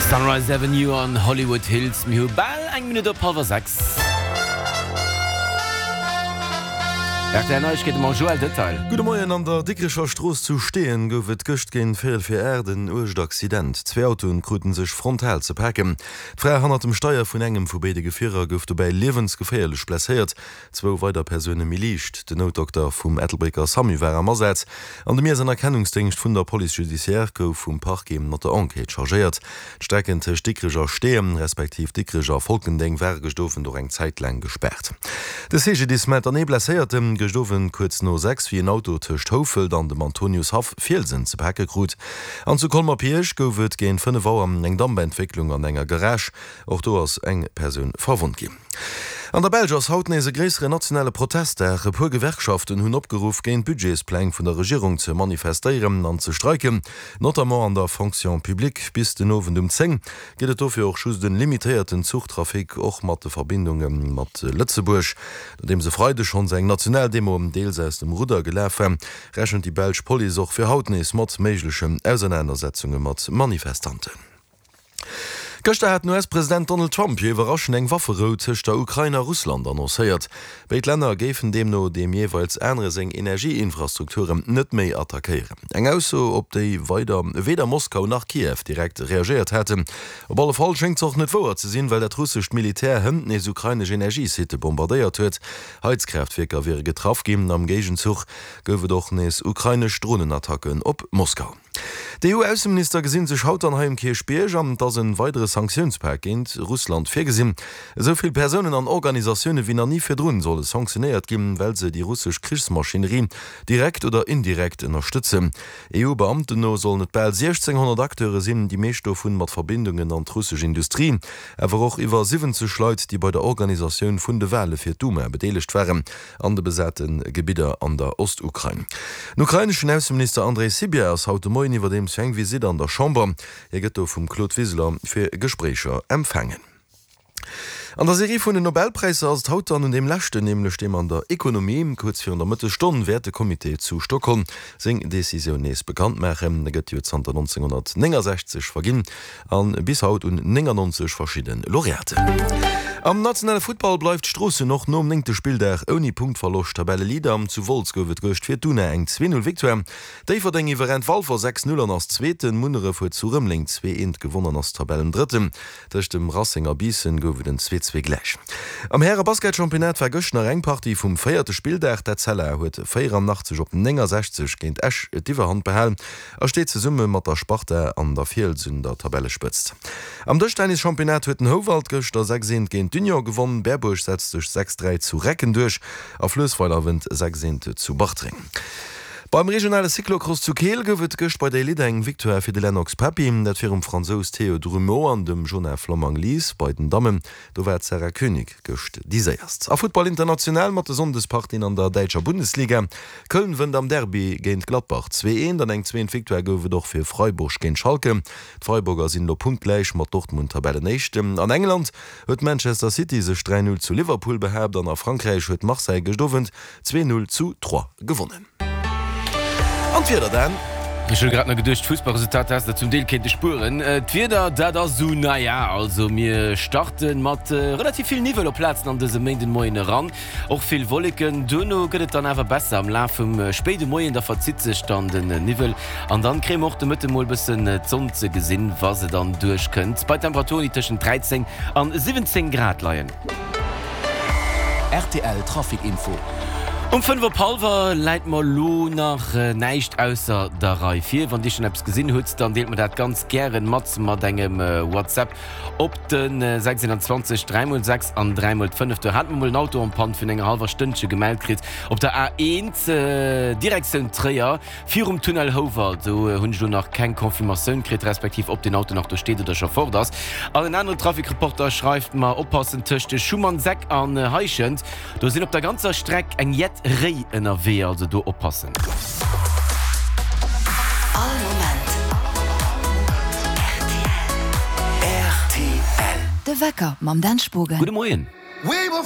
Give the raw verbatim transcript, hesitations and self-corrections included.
Sunrise Avenue an Hollywood Hills mi ball eng Minute Power sechs. Joel Detail. Gute Morgen an der Dickrischer Stroß zu stehen gowet gëcht gin veel fir Erden Urchtaccident. Zwei Autoen kruten sech frontal ze packen. dreihundert dem Steuer vun engem vu beide Gefierer goufte bei lebensgefährlich blessiert. Zwo weiter Persone milicht. Den Notdoktor vum Ethelbreker Sami war ammerseits. An dem mir sein Erkennungsdienst vun der Police Judiciaire gouf vum Parkgem not der Enquete chargiert. Steckente Dickrischer Stehen respektiv Dickrischer Folkending war gestofen durch eng Zeitlang gesperrt. De C G dis mat der blessiert dem gestofen kurz no sechs wie ein Auto töcht Hofel an dem Antonius Haff Vielsinn ze Packe krut. An zu Kolmar Piech gowet gen fünf Wochen am eng Dammbentwicklung an enger Garage, auch do ass eng Person verwund gin. An der Belgers hautnese gräsere nationale Proteste pu Gewerkschaften hunn opgeruf géint Budgetspläng vun der Regierung ze manifestieren an ze streiken, notamment an der Fonction publik bis den nowen um zeng, gehtt dofir auch schus den limitierten Zugtrafik och mat de Verbindungen mat Lützeburg, dem se Freude schon seg Nationaldemo um Deelseis dem Ruder geläfe, rächen die Belg Poli och fir hautnees mat meiglechem Auseinandersetzungen mat Manifestanten. Gestern hat U S-Präsident Donald Trump je überraschend eng Wafferot zwischen der Ukraine Russland annonciert. Beide Länder gefen dem no dem jeweils andere seng Energieinfrastrukturen net méi attackieren. Eng ausso ob die weiter weder Moskau nach Kiew direkt reagiert hätten. Op alle Fall schenkt auch net vor zu sehen, weil der russisch Militär hünden es ukrainische Energiesite bombardiert huet. Heizkraftwerker wäre getroffen geben am Gegenzug gowe doch nes ukrainisch Drohnenattacken op Moskau. Der E U-Außenminister gesinn sich haut an Heimkehr Spiech am dass ein weiteres Sanktionspack int Russland firgesinn. Soviel Personen an Organisationen wie er nie firdroen solle sanktioniert geben, weil se die russisch Kriegsmaschinerie direkt oder indirekt unterstützen. E U-Beamte no sollen net bald sechzehnhundert Akteure sinn, die Meesstoff hun mat Verbindungen an russische Industrie, aber auch iwwer siebzig Schleut, die bei der Organisation vun de Welle fir Dume bedeligt waren an de besäten Gebiete an der Ostukraine. Den ukrainischen Außenminister Andrei Sybiha haut moi iwwer dem Zwang wie sie an der Chamber, er gëtt vum Claude Wieseler fir Gesprächer empfangen. An der Serie vun den Nobelpreise als haut an dem Lächte nämlich dem an der Ökonomie kurz für der Mitte Stunden Wertekomitee zu Stockholm seng Decisiones bekannt machen gëtt neunzehnhundertsechzig verginn an bis haut und neunzig verschieden Laureate. Am nationale Football bleibt Strosse noch no ningte Spiel der Oni Punkt verlocht Tabelle Lieder am zu Volz gowet gocht fir Dune eng zwei null Viktor. Dei verdeng iwwer en Fall vor sechs null an ass zweeten Munere vu Zuremling zwei ent gewonnen ass Tabellen dritten. Dech dem Rassinger Biesen gowe den zwei zwei gleich. Am Herre Basketchampionat war gëchner Rengparty vum feierte Spieldach der Zeller huet vierundachtzig op sechzig géint Esch et Diwerhand behalen, er steet ze Summe mat der Sparte an der Vielsinn der Tabelle spëtzt. Am Dëchteinis Championat huet den Howald gëcht der sechzehn géint Dünja gewonnen, Berbusch setzt durch sechs drei zu Recken durch, auf Flösweilerwind sechzehn zu Bachtring. Beim regionale Cyclocross zu Kehl gewet gëcht bei der Lideng Victoire fir de Lennox Papi, dat fir um Franzos Theo Drumeau an dem Journal Flamand Lies bei den Dammmen, do wär Sarah König gëcht diese erst. A Football international mat de Sondespartin an der Deutscher Bundesliga. Köln wënd am Derby géint Gladbach zwei eins, dann eng zwei Victoire gowe doch fir Freiburg géint Schalke. Freiburger sinn no punktgleich mat Dortmund Tabelle nächstem. An England huet Manchester City sech drei null zu Liverpool beherbt, an a Frankreich huet Marseille gestowen zwei null zu drei gewonnen. Und wieder dann Ich will gerade noch gedurcht Fußballresultat hast zum Deel kennt die Spuren äh, wieder da da so naja also mir starten mit äh, relativ viel Niveau Platz an diese Mänden Moin ran auch viel Wolken Duno geht dann einfach besser am Lauf vom äh, späte Moin der Verzitze standen äh, Niveau und dann kriegen auch mit dem mal ein bisschen äh, Sonne gesehen was sie dann durch könnt bei Temperaturen zwischen dreizehn und siebzehn Grad leihen. R T L Trafikinfo. Um fünf Uhr Palver leit mal lo nach äh, neicht ausser der Reihe vier. Wenn dich schon etwas gesehen hast, dann deelt man das ganz gerne mit mit deinem äh, WhatsApp. Ob den äh, sechsundzwanzig drei null sechs an drei null fünf, da hat man mal ein Auto am Pan für eine halbe Stunde gemeldet kriegt. Ob der A eins äh, Direktion Trier, vier um Tunnel Hofer, da äh, hast du noch keine Konfirmation gekriegt, respektive ob den Auto noch da steht oder schon vor das. Aber ein anderer Trafikreporter schreibt mal, oppassen zwischen Schumann-Seck an äh, Heischend. Da sind auf der ganzen Strecke ein Jet Rei en er weh, also du oppassen. All Moment. R T L. De Wecker, mam Dan Spoge. Guten Morgen. We were